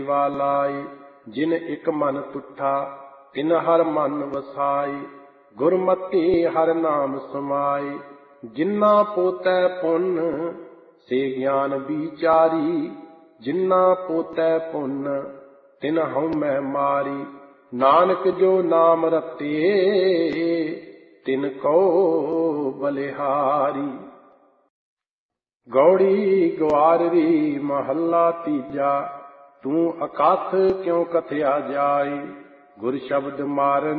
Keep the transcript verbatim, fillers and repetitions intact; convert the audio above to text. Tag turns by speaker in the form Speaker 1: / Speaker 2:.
Speaker 1: ਸੇਵਾ ਲਾਈ। ਜਿਨ ਇਕ ਮਨ ਤੁਠਾ ਤਿਨ ਹਰ ਮਨ ਵਸਾਈ। ਗੁਰਮਤਿ ਹਰ ਨਾਮ ਸਮਾਈ। ਜਿਨਾ ਪੋਤੈ ਪੁੰਨ ਸੇ ਗਿਆਨ ਵਿਚਾਰੀ। ਜਿਨਾ ਪੋਤੈ ਪੁੰਨ ਤਿਨ ਹਉਮੈ ਮਾਰੀ। ਨਾਨਕ ਜੋ ਨਾਮ ਰਤੇ ਤਿਨ ਕਉ ਬਲਿਹਾਰੀ। ਗੌੜੀ ਗਵਾਰਰੀ ਮਹੱਲਾ ਤੀਜਾ। ਤੂੰ ਅਕਥ ਕਿਉ ਕਥਿਆ ਜਾਈ। ਗੁਰ ਸ਼ਬਦ ਮਾਰਨ